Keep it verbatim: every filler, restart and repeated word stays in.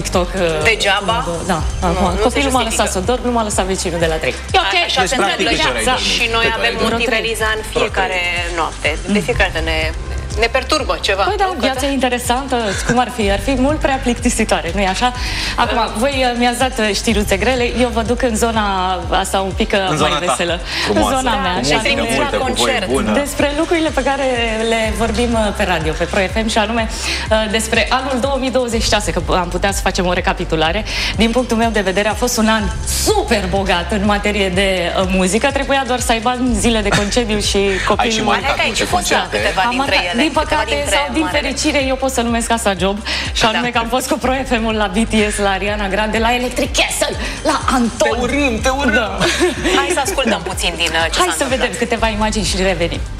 TikTok. Degeaba? Da, copilul m-a lăsat să dorm, nu m-a lăsat vecinul de la trei. E ok, așa se întâmplă și noi avem multiveriza în fiecare noapte. De fiecare dată ne... ne perturbă ceva. Păi da, viața e interesantă, cum ar fi? Ar fi mult prea plictisitoare, nu-i așa? Acum, voi mi-ați dat știruțe grele, eu vă duc în zona asta un pic mai veselă. În zona mea. Și trimiți la concert. Despre lucrurile pe care le vorbim pe radio, pe Pro F M, și anume despre anul două mii douăzeci și șase, că am putea să facem o recapitulare. Din punctul meu de vedere, a fost un an super bogat în materie de muzică. Trebuia doar să aibă zile de concediu și copilul. Ai și marcat multe concerte. Câteva dintre ele. Din păcate sau din fericire, eu pot să numesc asta job. Și anume că am fost cu Pro F M-ul la B T S, la Ariana Grande, la Electric Castle, la Anton. Te urâm, te urâm! Hai să ascultăm puțin din ce s-a întâmplat. Hai să vedem câteva imagini și revenim.